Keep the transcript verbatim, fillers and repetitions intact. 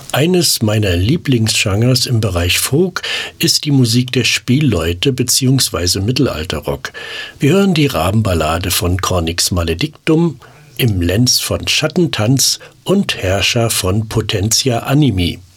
Eines meiner Lieblingsgenres im Bereich Folk ist die Musik der Spielleute bzw. Mittelalterrock. Wir hören die Rabenballade von Cornix Maledictum, Im Lenz von Schattentanz und Herrscher von Potentia Animi.